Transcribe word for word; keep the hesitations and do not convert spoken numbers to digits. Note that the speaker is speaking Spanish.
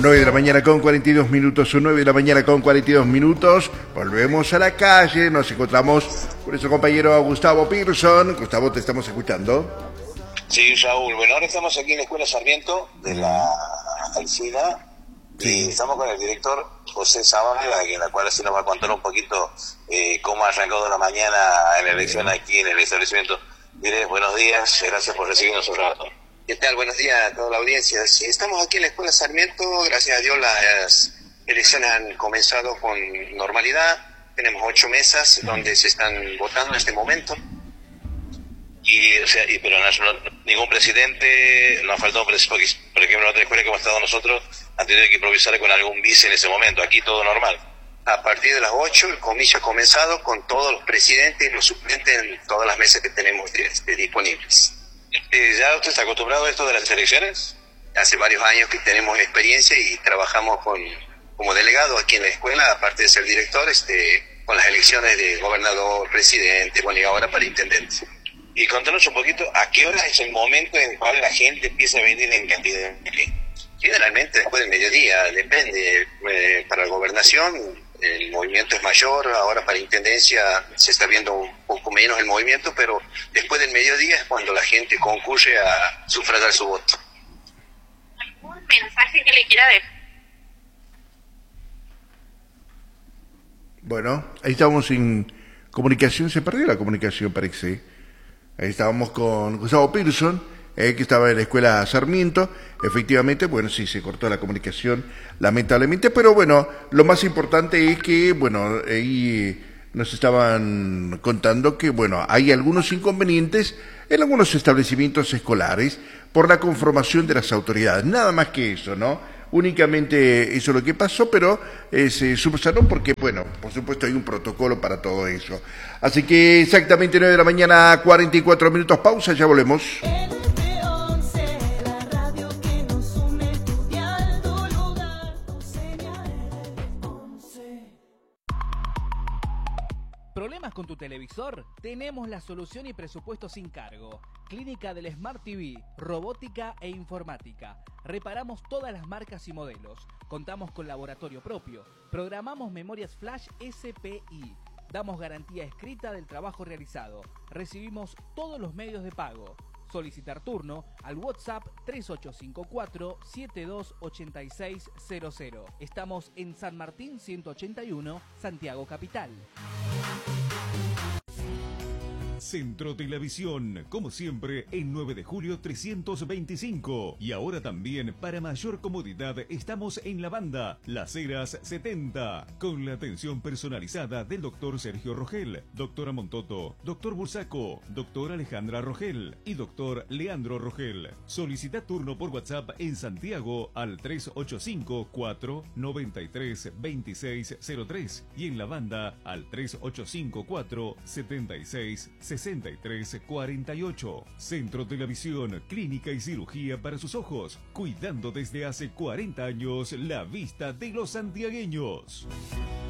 nueve de la mañana con cuarenta y dos minutos, o nueve de la mañana con cuarenta y dos minutos. Volvemos a la calle, nos encontramos con nuestro compañero Gustavo Pearson. Gustavo, te estamos escuchando. Sí, Raúl. Bueno, ahora estamos aquí en la Escuela Sarmiento de la Alcina. Sí. Y estamos con el director José Zavala, en la cual así nos va a contar un poquito eh, cómo ha arrancado la mañana en la elección aquí en el establecimiento. Diré, buenos días, gracias por recibirnos un rato. ¿Qué tal? Buenos días a toda la audiencia. Sí, estamos aquí en la Escuela Sarmiento, gracias a Dios las elecciones han comenzado con normalidad. Tenemos ocho mesas donde se están votando en este momento. Y, o sea, y pero no, no, ningún presidente, no ha faltado un presidente, porque, por ejemplo, en otra escuela que hemos estado nosotros, han tenido que improvisar con algún vice en ese momento. Aquí todo normal. A partir de las ocho, el comicio ha comenzado con todos los presidentes y los suplentes en todas las mesas que tenemos este, disponibles. Eh, ¿Ya usted está acostumbrado a esto de las elecciones? Hace varios años que tenemos experiencia y trabajamos con como delegado aquí en la escuela, aparte de ser director, este, con las elecciones de gobernador, presidente, bueno, y ahora para intendente. Y contanos un poquito, ¿a qué hora es el momento en el cual la gente empieza a venir en cantidad? Generalmente después del mediodía, depende. Eh, para la gobernación el movimiento es mayor, ahora para intendencia se está viendo un poco menos el movimiento, pero después del mediodía es cuando la gente concurre a sufragar su voto. ¿Algún mensaje que le quiera dejar? Bueno, ahí estábamos en comunicación, se perdió la comunicación, parece. Ahí estábamos con Gustavo Pearson, eh, que estaba en la Escuela Sarmiento. Efectivamente, bueno, sí, se cortó la comunicación, lamentablemente, pero bueno, lo más importante es que, bueno, ahí nos estaban contando que, bueno, hay algunos inconvenientes en algunos establecimientos escolares por la conformación de las autoridades, nada más que eso, ¿no? Únicamente eso es lo que pasó, pero eh, se subsanó porque, bueno, por supuesto hay un protocolo para todo eso. Así que exactamente nueve de la mañana, cuarenta y cuatro minutos, pausa, ya volvemos. ¿Problemas con tu televisor? Tenemos la solución y presupuesto sin cargo. Clínica del Smart T V, robótica e informática. Reparamos todas las marcas y modelos. Contamos con laboratorio propio. Programamos memorias flash S P I. Damos garantía escrita del trabajo realizado. Recibimos todos los medios de pago. Solicitar turno al WhatsApp tres ocho cinco cuatro, siete dos ocho seis cero cero. Estamos en San Martín ciento ochenta y uno, Santiago Capital. Centro de la Visión, como siempre, en nueve de julio trescientos veinticinco. Y ahora también, para mayor comodidad, estamos en la banda Las Heras setenta, con la atención personalizada del doctor Sergio Rogel, doctora Montoto, doctor Bursaco, doctora Alejandra Rogel y doctor Leandro Rogel. Solicita turno por WhatsApp en Santiago al tres ocho cinco cuatro nueve tres dos seis cero tres y en la banda al tres ocho cinco cuatro siete seis sesenta y tres cuarenta y ocho. Centro de la Visión, clínica y cirugía para sus ojos, cuidando desde hace cuarenta años la vista de los santiagueños.